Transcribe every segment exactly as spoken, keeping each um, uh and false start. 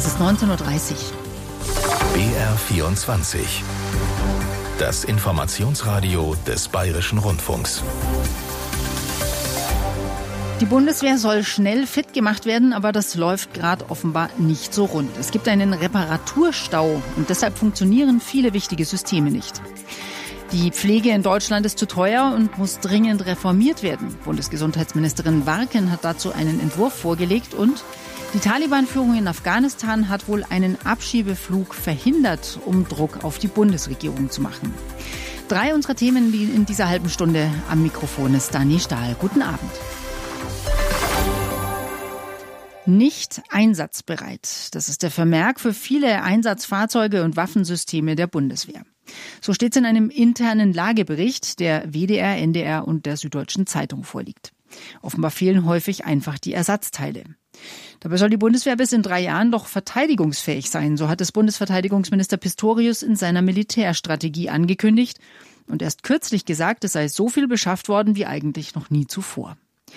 Es ist neunzehn Uhr dreißig. B R vierundzwanzig. Das Informationsradio des Bayerischen Rundfunks. Die Bundeswehr soll schnell fit gemacht werden, aber das läuft gerade offenbar nicht so rund. Es gibt einen Reparaturstau und deshalb funktionieren viele wichtige Systeme nicht. Die Pflege in Deutschland ist zu teuer und muss dringend reformiert werden. Bundesgesundheitsministerin Warken hat dazu einen Entwurf vorgelegt und die Taliban-Führung in Afghanistan hat wohl einen Abschiebeflug verhindert, um Druck auf die Bundesregierung zu machen. Drei unserer Themen in dieser halben Stunde. Am Mikrofon ist Dani Stahl. Guten Abend. Nicht einsatzbereit. Das ist der Vermerk für viele Einsatzfahrzeuge und Waffensysteme der Bundeswehr. So steht es in einem internen Lagebericht, der W D R, N D R und der Süddeutschen Zeitung vorliegt. Offenbar fehlen häufig einfach die Ersatzteile. Dabei soll die Bundeswehr bis in drei Jahren doch verteidigungsfähig sein. So hat es Bundesverteidigungsminister Pistorius in seiner Militärstrategie angekündigt und erst kürzlich gesagt, es sei so viel beschafft worden wie eigentlich noch nie zuvor.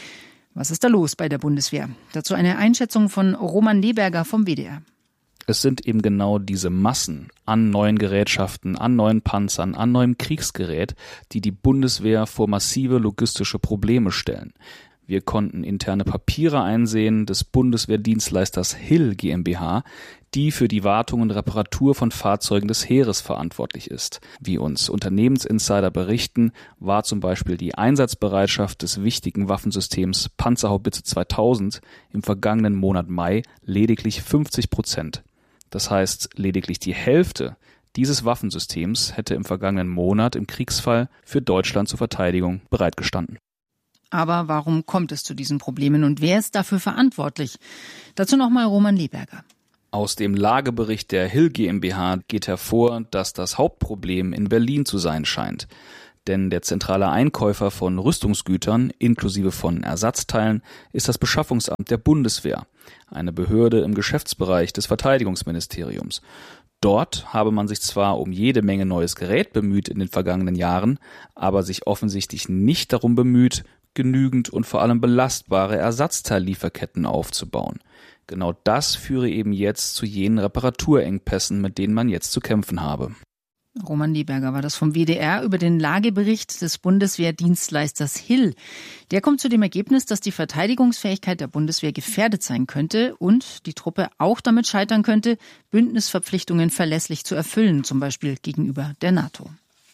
Was ist da los bei der Bundeswehr? Dazu eine Einschätzung von Roman Leberger vom W D R. Es sind eben genau diese Massen an neuen Gerätschaften, an neuen Panzern, an neuem Kriegsgerät, die die Bundeswehr vor massive logistische Probleme stellen. Wir konnten interne Papiere einsehen des Bundeswehrdienstleisters Hill GmbH, die für die Wartung und Reparatur von Fahrzeugen des Heeres verantwortlich ist. Wie uns Unternehmensinsider berichten, war zum Beispiel die Einsatzbereitschaft des wichtigen Waffensystems Panzerhaubitze zweitausend im vergangenen Monat Mai lediglich fünfzig Prozent. Das heißt, lediglich die Hälfte dieses Waffensystems hätte im vergangenen Monat im Kriegsfall für Deutschland zur Verteidigung bereitgestanden. Aber warum kommt es zu diesen Problemen und wer ist dafür verantwortlich? Dazu nochmal Roman Leberger. Aus dem Lagebericht der Hill GmbH geht hervor, dass das Hauptproblem in Berlin zu sein scheint. Denn der zentrale Einkäufer von Rüstungsgütern, inklusive von Ersatzteilen, ist das Beschaffungsamt der Bundeswehr, eine Behörde im Geschäftsbereich des Verteidigungsministeriums. Dort habe man sich zwar um jede Menge neues Gerät bemüht in den vergangenen Jahren, aber sich offensichtlich nicht darum bemüht, genügend und vor allem belastbare Ersatzteillieferketten aufzubauen. Genau das führe eben jetzt zu jenen Reparaturengpässen, mit denen man jetzt zu kämpfen habe. Roman Leberger war das vom W D R über den Lagebericht des Bundeswehrdienstleisters Hill. Der kommt zu dem Ergebnis, dass die Verteidigungsfähigkeit der Bundeswehr gefährdet sein könnte und die Truppe auch damit scheitern könnte, Bündnisverpflichtungen verlässlich zu erfüllen, zum Beispiel gegenüber der NATO.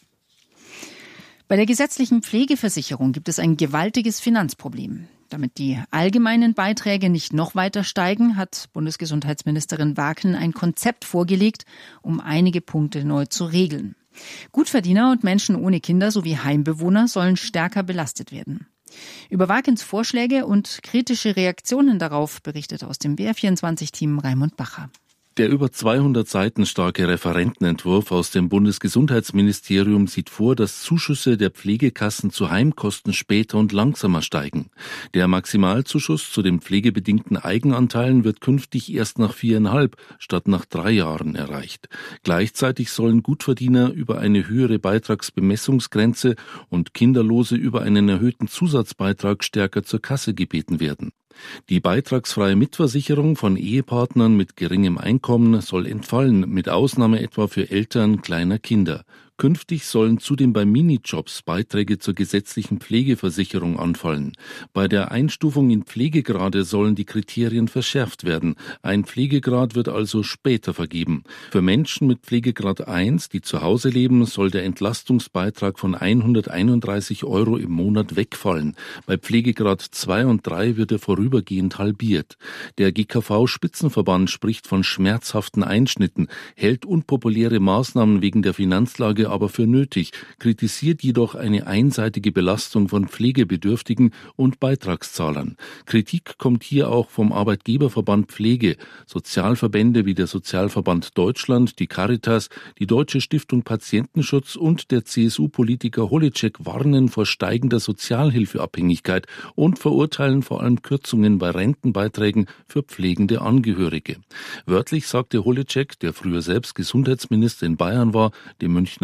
Bei der gesetzlichen Pflegeversicherung gibt es ein gewaltiges Finanzproblem. Damit die allgemeinen Beiträge nicht noch weiter steigen, hat Bundesgesundheitsministerin Warken ein Konzept vorgelegt, um einige Punkte neu zu regeln. Gutverdiener und Menschen ohne Kinder sowie Heimbewohner sollen stärker belastet werden. Über Warkens Vorschläge und kritische Reaktionen darauf berichtet aus dem B R vierundzwanzig-Team Raimund Bacher. Der über zweihundert Seiten starke Referentenentwurf aus dem Bundesgesundheitsministerium sieht vor, dass Zuschüsse der Pflegekassen zu Heimkosten später und langsamer steigen. Der Maximalzuschuss zu den pflegebedingten Eigenanteilen wird künftig erst nach viereinhalb statt nach drei Jahren erreicht. Gleichzeitig sollen Gutverdiener über eine höhere Beitragsbemessungsgrenze und Kinderlose über einen erhöhten Zusatzbeitrag stärker zur Kasse gebeten werden. Die beitragsfreie Mitversicherung von Ehepartnern mit geringem Einkommen soll entfallen, mit Ausnahme etwa für Eltern kleiner Kinder. Künftig sollen zudem bei Minijobs Beiträge zur gesetzlichen Pflegeversicherung anfallen. Bei der Einstufung in Pflegegrade sollen die Kriterien verschärft werden. Ein Pflegegrad wird also später vergeben. Für Menschen mit Pflegegrad eins, die zu Hause leben, soll der Entlastungsbeitrag von hunderteinunddreißig Euro im Monat wegfallen. Bei Pflegegrad zwei und drei wird er vorübergehend halbiert. Der G K V-Spitzenverband spricht von schmerzhaften Einschnitten, hält unpopuläre Maßnahmen wegen der Finanzlage aber für nötig, kritisiert jedoch eine einseitige Belastung von Pflegebedürftigen und Beitragszahlern. Kritik kommt hier auch vom Arbeitgeberverband Pflege. Sozialverbände wie der Sozialverband Deutschland, die Caritas, die Deutsche Stiftung Patientenschutz und der C S U-Politiker Holecek warnen vor steigender Sozialhilfeabhängigkeit und verurteilen vor allem Kürzungen bei Rentenbeiträgen für pflegende Angehörige. Wörtlich sagte Holecek, der früher selbst Gesundheitsminister in Bayern war, dem Münchner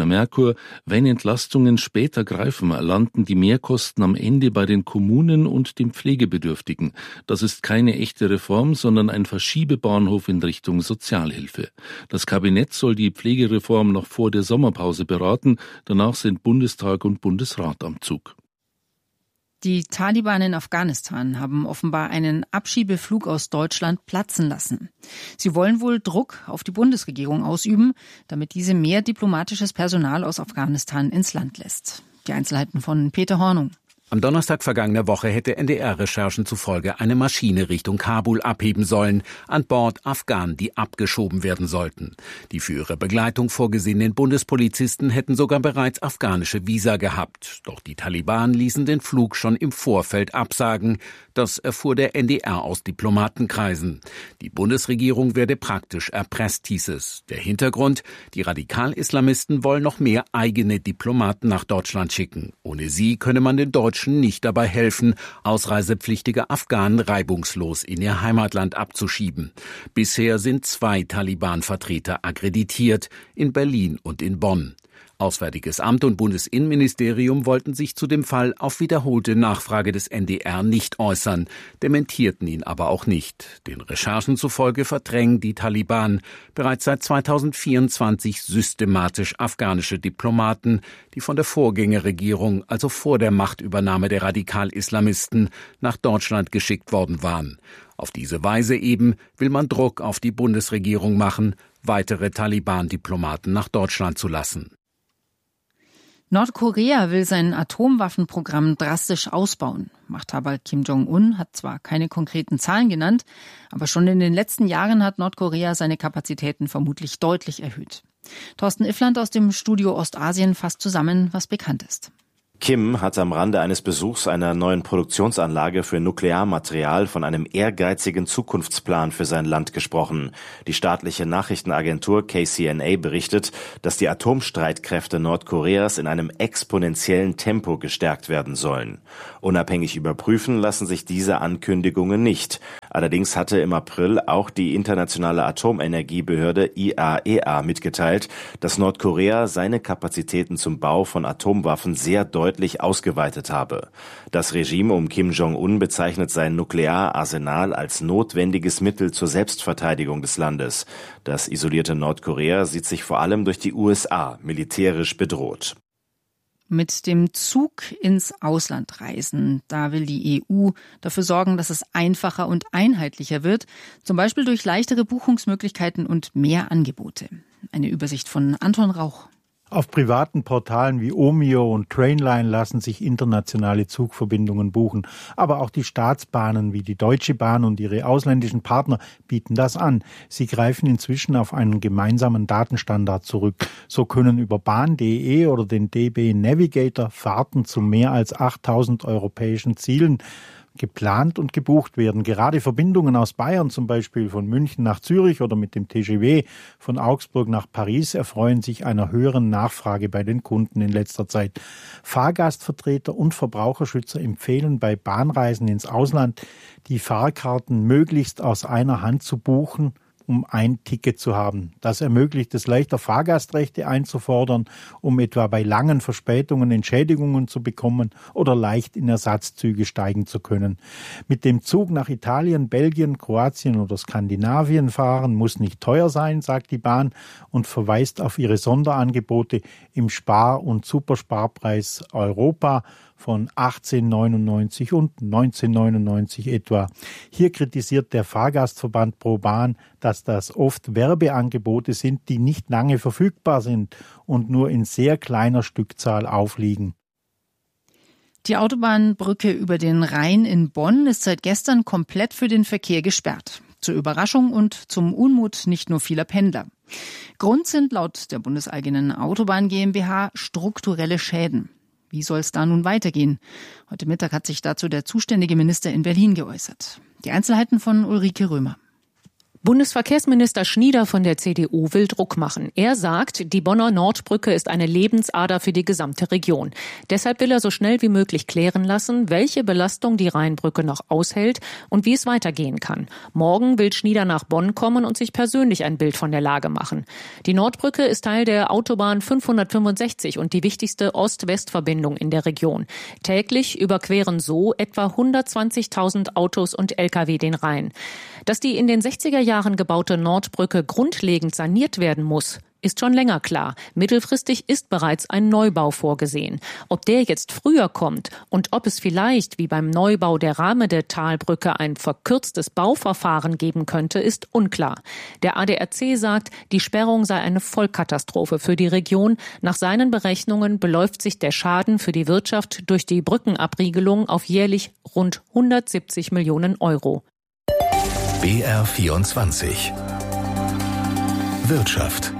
Merkur, wenn Entlastungen später greifen, landen die Mehrkosten am Ende bei den Kommunen und den Pflegebedürftigen. Das ist keine echte Reform, sondern ein Verschiebebahnhof in Richtung Sozialhilfe. Das Kabinett soll die Pflegereform noch vor der Sommerpause beraten. Danach sind Bundestag und Bundesrat am Zug. Die Taliban in Afghanistan haben offenbar einen Abschiebeflug aus Deutschland platzen lassen. Sie wollen wohl Druck auf die Bundesregierung ausüben, damit diese mehr diplomatisches Personal aus Afghanistan ins Land lässt. Die Einzelheiten von Peter Hornung. Am Donnerstag vergangener Woche hätte N D R-Recherchen zufolge eine Maschine Richtung Kabul abheben sollen, an Bord Afghanen, die abgeschoben werden sollten. Die für ihre Begleitung vorgesehenen Bundespolizisten hätten sogar bereits afghanische Visa gehabt. Doch die Taliban ließen den Flug schon im Vorfeld absagen. Das erfuhr der N D R aus Diplomatenkreisen. Die Bundesregierung werde praktisch erpresst, hieß es. Der Hintergrund: Die Radikal-Islamisten wollen noch mehr eigene Diplomaten nach Deutschland schicken. Ohne sie könne man den Deutschen nicht dabei helfen, ausreisepflichtige Afghanen reibungslos in ihr Heimatland abzuschieben. Bisher sind zwei Taliban-Vertreter akkreditiert, in Berlin und in Bonn. Auswärtiges Amt und Bundesinnenministerium wollten sich zu dem Fall auf wiederholte Nachfrage des N D R nicht äußern, dementierten ihn aber auch nicht. Den Recherchen zufolge verdrängen die Taliban bereits seit zweitausendvierundzwanzig systematisch afghanische Diplomaten, die von der Vorgängerregierung, also vor der Machtübernahme der Radikal-Islamisten, nach Deutschland geschickt worden waren. Auf diese Weise eben will man Druck auf die Bundesregierung machen, weitere Taliban-Diplomaten nach Deutschland zu lassen. Nordkorea will sein Atomwaffenprogramm drastisch ausbauen. Machthaber Kim Jong-un hat zwar keine konkreten Zahlen genannt, aber schon in den letzten Jahren hat Nordkorea seine Kapazitäten vermutlich deutlich erhöht. Thorsten Iffland aus dem Studio Ostasien fasst zusammen, was bekannt ist. Kim hat am Rande eines Besuchs einer neuen Produktionsanlage für Nuklearmaterial von einem ehrgeizigen Zukunftsplan für sein Land gesprochen. Die staatliche Nachrichtenagentur K C N A berichtet, dass die Atomstreitkräfte Nordkoreas in einem exponentiellen Tempo gestärkt werden sollen. Unabhängig überprüfen lassen sich diese Ankündigungen nicht. Allerdings hatte im April auch die internationale Atomenergiebehörde I A E A mitgeteilt, dass Nordkorea seine Kapazitäten zum Bau von Atomwaffen sehr deutlich deutlich ausgeweitet habe. Das Regime um Kim Jong-un bezeichnet sein Nukleararsenal als notwendiges Mittel zur Selbstverteidigung des Landes. Das isolierte Nordkorea sieht sich vor allem durch die U S A militärisch bedroht. Mit dem Zug ins Ausland reisen, da will die E U dafür sorgen, dass es einfacher und einheitlicher wird, zum Beispiel durch leichtere Buchungsmöglichkeiten und mehr Angebote. Eine Übersicht von Anton Rauch. Auf privaten Portalen wie Omio und Trainline lassen sich internationale Zugverbindungen buchen. Aber auch die Staatsbahnen wie die Deutsche Bahn und ihre ausländischen Partner bieten das an. Sie greifen inzwischen auf einen gemeinsamen Datenstandard zurück. So können über bahn punkt de oder den D B Navigator Fahrten zu mehr als achttausend europäischen Zielen geplant und gebucht werden. Gerade Verbindungen aus Bayern, zum Beispiel von München nach Zürich oder mit dem T G V von Augsburg nach Paris, erfreuen sich einer höheren Nachfrage bei den Kunden in letzter Zeit. Fahrgastvertreter und Verbraucherschützer empfehlen bei Bahnreisen ins Ausland, die Fahrkarten möglichst aus einer Hand zu buchen, um ein Ticket zu haben. Das ermöglicht es leichter, Fahrgastrechte einzufordern, um etwa bei langen Verspätungen Entschädigungen zu bekommen oder leicht in Ersatzzüge steigen zu können. Mit dem Zug nach Italien, Belgien, Kroatien oder Skandinavien fahren muss nicht teuer sein, sagt die Bahn und verweist auf ihre Sonderangebote im Spar- und Supersparpreis Europa von achtzehn neunundneunzig und neunzehn neunundneunzig etwa. Hier kritisiert der Fahrgastverband ProBahn, dass das oft Werbeangebote sind, die nicht lange verfügbar sind und nur in sehr kleiner Stückzahl aufliegen. Die Autobahnbrücke über den Rhein in Bonn ist seit gestern komplett für den Verkehr gesperrt. Zur Überraschung und zum Unmut nicht nur vieler Pendler. Grund sind laut der bundeseigenen Autobahn GmbH strukturelle Schäden. Wie soll es da nun weitergehen? Heute Mittag hat sich dazu der zuständige Minister in Berlin geäußert. Die Einzelheiten von Ulrike Römer. Bundesverkehrsminister Schnieder von der C D U will Druck machen. Er sagt, die Bonner Nordbrücke ist eine Lebensader für die gesamte Region. Deshalb will er so schnell wie möglich klären lassen, welche Belastung die Rheinbrücke noch aushält und wie es weitergehen kann. Morgen will Schnieder nach Bonn kommen und sich persönlich ein Bild von der Lage machen. Die Nordbrücke ist Teil der Autobahn fünfhundertfünfundsechzig und die wichtigste Ost-West-Verbindung in der Region. Täglich überqueren so etwa hundertzwanzigtausend Autos und L K W den Rhein. Dass die in den sechziger Jahren gebaute Nordbrücke grundlegend saniert werden muss, ist schon länger klar. Mittelfristig ist bereits ein Neubau vorgesehen. Ob der jetzt früher kommt und ob es vielleicht wie beim Neubau der Ramede-Talbrücke ein verkürztes Bauverfahren geben könnte, ist unklar. Der A D A C sagt, die Sperrung sei eine Vollkatastrophe für die Region. Nach seinen Berechnungen beläuft sich der Schaden für die Wirtschaft durch die Brückenabriegelung auf jährlich rund hundertsiebzig Millionen Euro. B R vierundzwanzig Wirtschaft.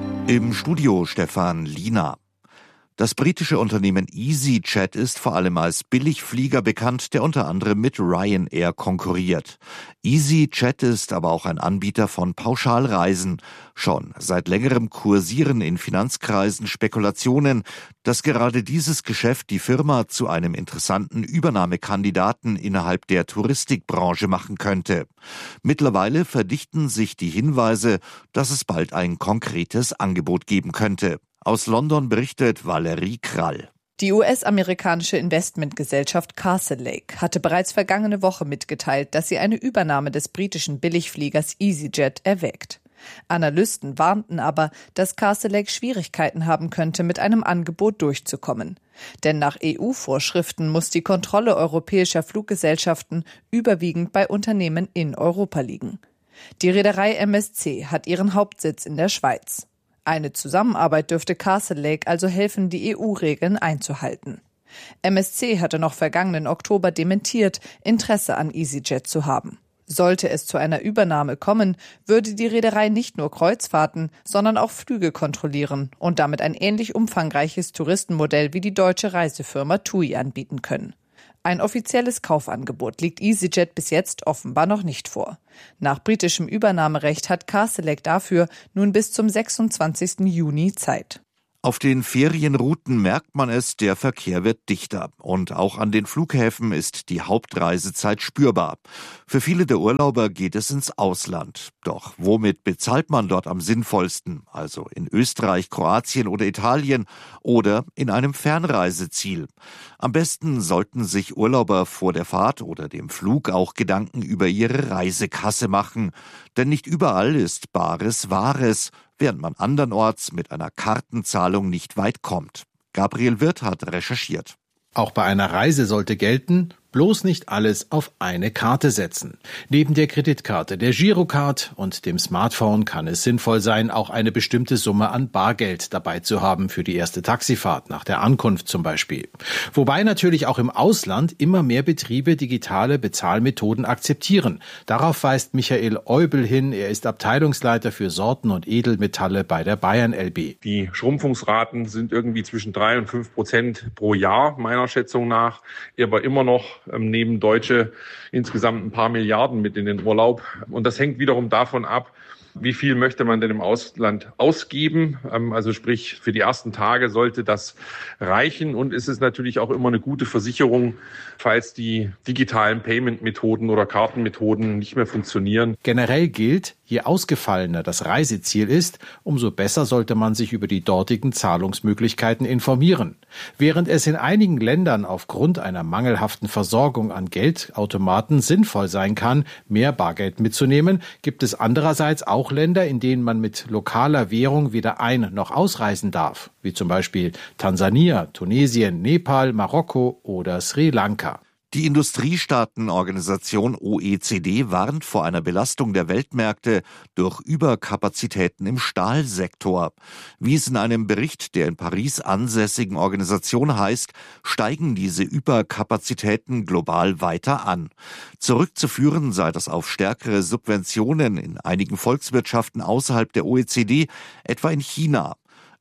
Im Studio Stefan Liener. Das britische Unternehmen EasyJet ist vor allem als Billigflieger bekannt, der unter anderem mit Ryanair konkurriert. EasyJet ist aber auch ein Anbieter von Pauschalreisen. Schon seit längerem kursieren in Finanzkreisen Spekulationen, dass gerade dieses Geschäft die Firma zu einem interessanten Übernahmekandidaten innerhalb der Touristikbranche machen könnte. Mittlerweile verdichten sich die Hinweise, dass es bald ein konkretes Angebot geben könnte. Aus London berichtet Valerie Krall. Die U S-amerikanische Investmentgesellschaft Castlelake hatte bereits vergangene Woche mitgeteilt, dass sie eine Übernahme des britischen Billigfliegers EasyJet erwägt. Analysten warnten aber, dass Castlelake Schwierigkeiten haben könnte, mit einem Angebot durchzukommen. Denn nach E U-Vorschriften muss die Kontrolle europäischer Fluggesellschaften überwiegend bei Unternehmen in Europa liegen. Die Reederei M S C hat ihren Hauptsitz in der Schweiz. Eine Zusammenarbeit dürfte Castlelake also helfen, die E U-Regeln einzuhalten. M S C hatte noch vergangenen Oktober dementiert, Interesse an EasyJet zu haben. Sollte es zu einer Übernahme kommen, würde die Reederei nicht nur Kreuzfahrten, sondern auch Flüge kontrollieren und damit ein ähnlich umfangreiches Touristenmodell wie die deutsche Reisefirma TUI anbieten können. Ein offizielles Kaufangebot liegt EasyJet bis jetzt offenbar noch nicht vor. Nach britischem Übernahmerecht hat Castlelake dafür nun bis zum sechsundzwanzigsten Juni Zeit. Auf den Ferienrouten merkt man es, der Verkehr wird dichter. Und auch an den Flughäfen ist die Hauptreisezeit spürbar. Für viele der Urlauber geht es ins Ausland. Doch womit bezahlt man dort am sinnvollsten? Also in Österreich, Kroatien oder Italien oder in einem Fernreiseziel? Am besten sollten sich Urlauber vor der Fahrt oder dem Flug auch Gedanken über ihre Reisekasse machen. Denn nicht überall ist Bares Wahres, während man andernorts mit einer Kartenzahlung nicht weit kommt. Gabriel Wirth hat recherchiert. Auch bei einer Reise sollte gelten, bloß nicht alles auf eine Karte setzen. Neben der Kreditkarte, der Girocard und dem Smartphone kann es sinnvoll sein, auch eine bestimmte Summe an Bargeld dabei zu haben für die erste Taxifahrt, nach der Ankunft zum Beispiel. Wobei natürlich auch im Ausland immer mehr Betriebe digitale Bezahlmethoden akzeptieren. Darauf weist Michael Eubel hin. Er ist Abteilungsleiter für Sorten und Edelmetalle bei der Bayern L B. Die Schrumpfungsraten sind irgendwie zwischen drei und fünf Prozent pro Jahr, meiner Schätzung nach. Aber immer noch nehmen Deutsche insgesamt ein paar Milliarden mit in den Urlaub. Und das hängt wiederum davon ab, wie viel möchte man denn im Ausland ausgeben? Also sprich, für die ersten Tage sollte das reichen. Und es ist natürlich auch immer eine gute Versicherung, falls die digitalen Payment-Methoden oder Kartenmethoden nicht mehr funktionieren. Generell gilt, je ausgefallener das Reiseziel ist, umso besser sollte man sich über die dortigen Zahlungsmöglichkeiten informieren. Während es in einigen Ländern aufgrund einer mangelhaften Versorgung an Geldautomaten sinnvoll sein kann, mehr Bargeld mitzunehmen, gibt es andererseits auch Länder, in denen man mit lokaler Währung weder ein- noch ausreisen darf, wie zum Beispiel Tansania, Tunesien, Nepal, Marokko oder Sri Lanka. Die Industriestaatenorganisation O E C D warnt vor einer Belastung der Weltmärkte durch Überkapazitäten im Stahlsektor. Wie es in einem Bericht der in Paris ansässigen Organisation heißt, steigen diese Überkapazitäten global weiter an. Zurückzuführen sei das auf stärkere Subventionen in einigen Volkswirtschaften außerhalb der O E C D, etwa in China.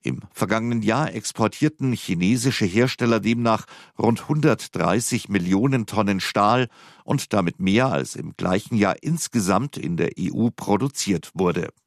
Im vergangenen Jahr exportierten chinesische Hersteller demnach rund hundertdreißig Millionen Tonnen Stahl und damit mehr als im gleichen Jahr insgesamt in der E U produziert wurde.